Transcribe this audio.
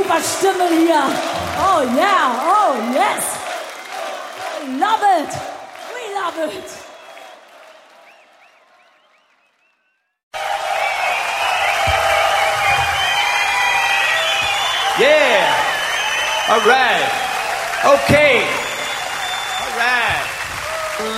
super Stimme hier. Oh yeah, oh yes. We love it. We love it. Yeah. All right. Okay. All right.